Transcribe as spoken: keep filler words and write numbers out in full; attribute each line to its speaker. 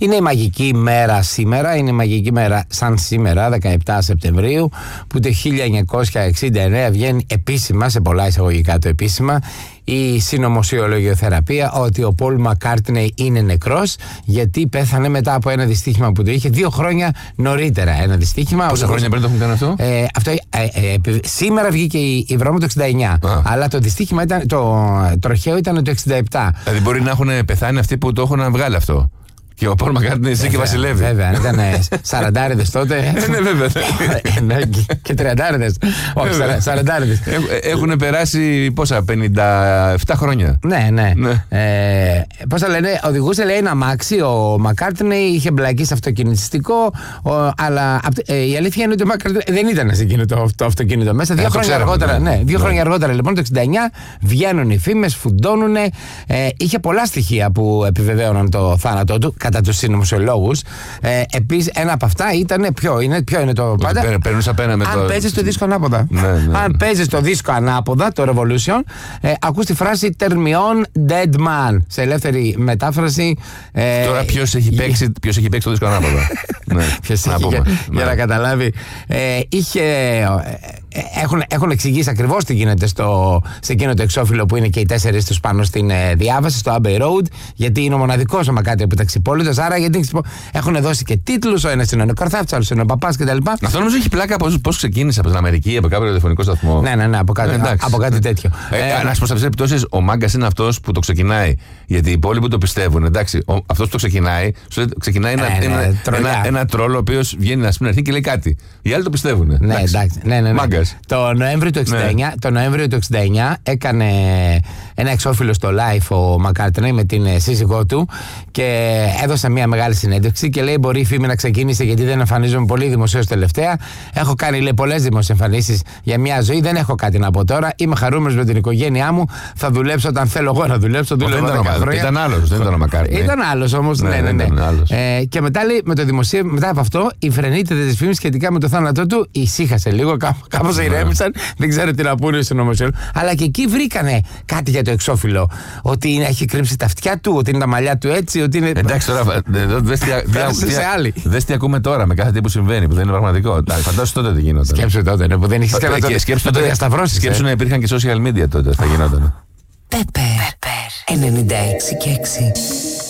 Speaker 1: Είναι η μαγική μέρα σήμερα, είναι η μαγική μέρα σαν σήμερα, δεκαεπτά Σεπτεμβρίου, που το χίλια εννιακόσια εξήντα εννέα βγαίνει επίσημα, σε πολλά εισαγωγικά το επίσημα, η συνωμοσιολογιοθεραπεία ότι ο Πολ Μακκάρτνεϊ είναι νεκρός, γιατί πέθανε μετά από ένα δυστύχημα που το είχε δύο χρόνια νωρίτερα. Ένα δυστύχημα.
Speaker 2: Πόσα χρόνια πριν το έχουν κάνει αυτό?
Speaker 1: Ε, αυτό ε, ε, σήμερα βγήκε η, η βρώμα το εξήντα εννέα. Α. Αλλά το δυστύχημα ήταν, το τροχαίο ήταν το εξήντα επτά.
Speaker 2: Δηλαδή μπορεί να έχουν πεθάνει αυτοί που το έχουν βγάλει αυτό. Και ο Πολ Μακκάρτνεϊ ζει και βασιλεύει.
Speaker 1: Βέβαια, αν ήταν σαραντάριδες τότε.
Speaker 2: Ναι, βέβαια.
Speaker 1: Και τριαντάριδες. Όχι, σαραντάριδες.
Speaker 2: Έχουν περάσει πόσα, πενήντα επτά χρόνια.
Speaker 1: Ναι, ναι. Πώς θα λένε, οδηγούσε, λέει, ένα αμάξι. Ο Μακκάρτνεϊ είχε μπλακεί σε αυτοκινητιστικό. Αλλά η αλήθεια είναι ότι ο Μακκάρτνεϊ δεν ήταν σε εκείνο το αυτοκίνητο μέσα. Δύο χρόνια αργότερα. Ναι, δύο χρόνια αργότερα, λοιπόν, το εξήντα εννέα βγαίνουν οι φήμες, φουντώνουν. Είχε πολλά στοιχεία που επιβεβαίωναν το θάνατό του, κατά τους συνωμοσιολόγους. Ε, επίσης, ένα από αυτά ήταν ποιο είναι, ποιο είναι το πάντα.
Speaker 2: Με
Speaker 1: αν
Speaker 2: το...
Speaker 1: παίζεις το δίσκο ανάποδα.
Speaker 2: Ναι, ναι.
Speaker 1: Αν παίζεις το δίσκο ανάποδα, το Revolution, ε, ακούς τη φράση Turn me on, dead man. Σε ελεύθερη μετάφραση. Ε,
Speaker 2: Τώρα ποιος έχει, παίξει, ποιος έχει παίξει το δίσκο ανάποδα. Ναι.
Speaker 1: Ποιος έχει, για, ναι. για να καταλάβει. Ε, είχε. Έχουν, έχουν εξηγήσει ακριβώς τι γίνεται στο, σε εκείνο το εξώφυλλο που είναι και οι τέσσερις τους πάνω στην ε, διάβαση, στο Abbey Road, γιατί είναι ο μοναδικός ο Μακκάρτνεϊ που ήταν ξυπόλυτος. Άρα γιατί έχουν δώσει και τίτλους, ο ένας είναι ο Νεκορθάφτης, ο άλλος είναι ο Παπάς κτλ.
Speaker 2: Αυτό νομίζω έχει πλάκα από πώς ξεκίνησε, από την Αμερική, από κάποιο ραδιοφωνικό σταθμό.
Speaker 1: Ναι, ναι, ναι, από κάτι, ε, από κάτι τέτοιο.
Speaker 2: Ε, ε, να σου πω, σε αυτές τις περιπτώσεις ο Μάγκας είναι αυτός που το ξεκινάει. Γιατί οι υπόλοιποι το πιστεύουν. Εντάξει, αυτός που το ξεκινάει, ξεκινάει ένα, ε, ναι, ένα, ένα, ένα τρόλο ο οποίος βγαίνει να σπιναρθεί και λέει κάτι. Οι άλλοι το πιστεύουν.
Speaker 1: Ναι, εντάξει. εντάξει ναι, ναι, ναι. Το Νοέμβριο του εξήντα εννέα, ναι. το Νοέμβριο του εξήντα εννέα έκανε ένα εξώφυλλο στο live ο Μακκάρτνεϊ με την σύζυγό του και έδωσε μια μεγάλη συνέντευξη και λέει: μπορεί η φήμη να ξεκίνησε γιατί δεν εμφανίζομαι πολύ δημοσίως τελευταία. Έχω κάνει, λέει, πολλές δημοσιοεμφανίσεις για μια ζωή. Δεν έχω κάτι να πω τώρα. Είμαι χαρούμενος με την οικογένειά μου. Θα δουλέψω όταν θέλω εγώ να δουλέψω.
Speaker 2: Ήταν άλλος, δεν ήταν ο Μακκάρτνεϊ.
Speaker 1: Ήταν άλλος όμως. Ναι, ναι, ναι. ναι. Ε, και μετά, λέει, με το δημοσίευμα, μετά από αυτό, η φρενίτιδα της φήμης σχετικά με το θάνατό του ησύχασε λίγο. Κάπως ηρέμησαν. Δεν ξέρω τι να πούνε οι συνωμοσιολόγοι. Αλλά και εκεί βρήκανε κάτι για το εξώφυλλο. Ότι έχει κρύψει τα αυτιά του, ότι είναι τα μαλλιά του έτσι. Ότι είναι...
Speaker 2: Εντάξει τώρα, δες τι ακούμε τώρα με κάθε τι που συμβαίνει, που δεν είναι πραγματικό. Φαντάσου τότε τι γινόταν.
Speaker 1: Σκέψου τότε, ναι, που δεν είχε διασταυρώσει.
Speaker 2: Σκέψου να υπήρχαν και social media τότε, θα γινόταν.
Speaker 3: Πέπερ ενενήντα έξι και έξι.